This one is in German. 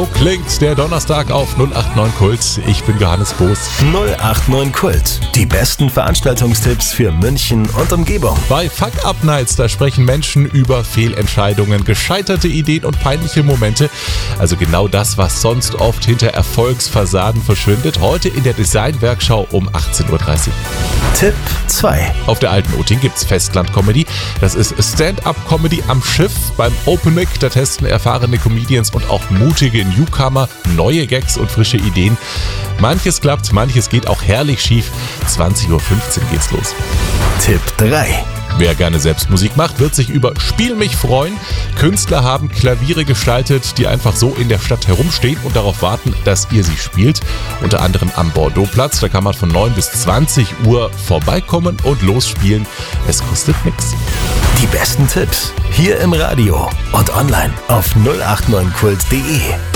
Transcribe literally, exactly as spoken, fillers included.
So klingt der Donnerstag auf null acht neun Kult. Ich bin Johannes Boos. null acht neun Kult. Die besten Veranstaltungstipps für München und Umgebung. Bei Fuck-Up-Nights, da sprechen Menschen über Fehlentscheidungen, gescheiterte Ideen und peinliche Momente. Also genau das, was sonst oft hinter Erfolgsfassaden verschwindet. Heute in der Design-Werkschau um achtzehn Uhr dreißig. Tipp zwei. Auf der Alten Utting gibt's Festland-Comedy. Das ist Stand-Up-Comedy am Schiff. Beim Open Mic, da testen erfahrene Comedians und auch mutige Newcomer neue Gags und frische Ideen. Manches klappt, manches geht auch herrlich schief. zwanzig Uhr fünfzehn geht's los. Tipp drei. Wer gerne selbst Musik macht, wird sich über Spiel mich freuen. Künstler haben Klaviere gestaltet, die einfach so in der Stadt herumstehen und darauf warten, dass ihr sie spielt. Unter anderem am Bordeauxplatz, da kann man von neun bis zwanzig Uhr vorbeikommen und losspielen. Es kostet nichts. Die besten Tipps hier im Radio und online auf null acht neun kult punkt de.